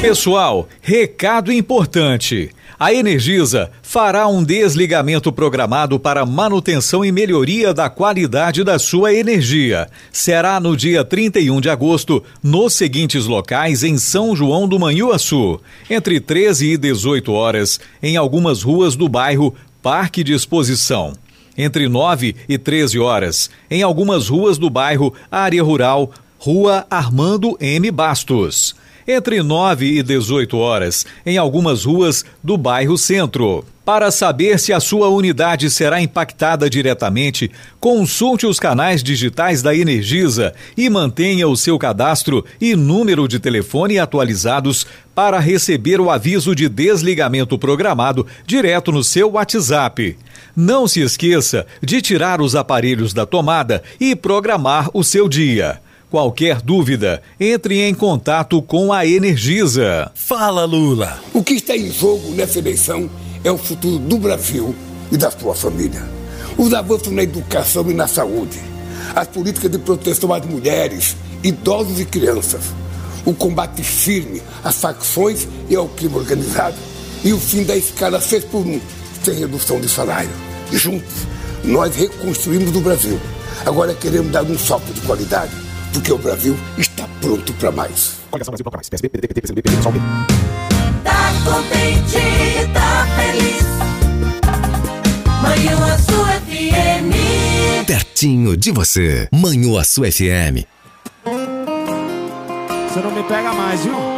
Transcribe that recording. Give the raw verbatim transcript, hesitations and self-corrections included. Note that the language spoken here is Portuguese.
Pessoal, recado importante. A Energisa fará um desligamento programado para manutenção e melhoria da qualidade da sua energia. Será no dia trinta e um de agosto, nos seguintes locais em São João do Manhuaçu, entre treze e dezoito horas, em algumas ruas do bairro Parque de Exposição. Entre nove e treze horas, em algumas ruas do bairro Área Rural, Rua Armando M. Bastos. Entre nove e dezoito horas, em algumas ruas do bairro Centro. Para saber se a sua unidade será impactada diretamente, consulte os canais digitais da Energisa e mantenha o seu cadastro e número de telefone atualizados para receber o aviso de desligamento programado direto no seu WhatsApp. Não se esqueça de tirar os aparelhos da tomada e programar o seu dia. Qualquer dúvida, entre em contato com a Energisa. Fala, Lula! O que está em jogo nessa eleição é o futuro do Brasil e da sua família. Os avanços na educação e na saúde, as políticas de proteção às mulheres, idosos e crianças, o combate firme às facções e ao crime organizado e o fim da escala seis por um, sem redução de salário. Juntos, nós reconstruímos o Brasil. Agora queremos dar um salto de qualidade, porque o Brasil está pronto para mais. Coligação Brasil Bloco Mais. P S B, P D T, P T, P C B, P D, P D, Tá contente, tá feliz. Manhuaçu F M. Pertinho de você. Manhuaçu F M. Você não me pega mais, viu?